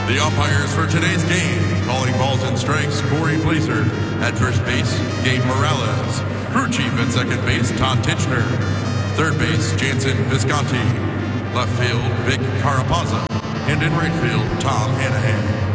The umpires for today's game, calling balls and strikes, Corey Blazer. At first base, Gabe Morales. Crew chief at second base, Todd Titchener. Third base, Jansen Visconti. Left field, Vic Carapazza. And in right field, Tom Hanahan.